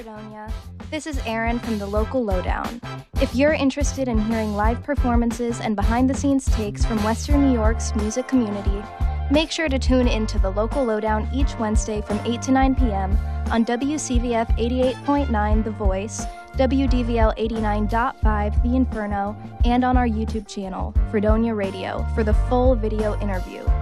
Fredonia. This is Erin from the Local Lowdown. If you're interested in hearing live performances and behind-the-scenes takes from Western New York's music community, make sure to tune into the Local Lowdown each Wednesday from 8 to 9 p.m. on WCVF 88.9 The Voice, WDVL 89.5 The Inferno, and on our YouTube channel, Fredonia Radio, for the full video interview.